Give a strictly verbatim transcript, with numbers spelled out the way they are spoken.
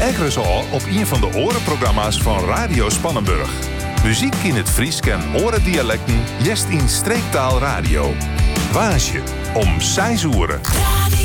Kijken ze al op een van de orenprogramma's van Radio Spannenburg. Muziek in het Fries en orendialecten, jest in streektaal radio. Waasje om zes uur.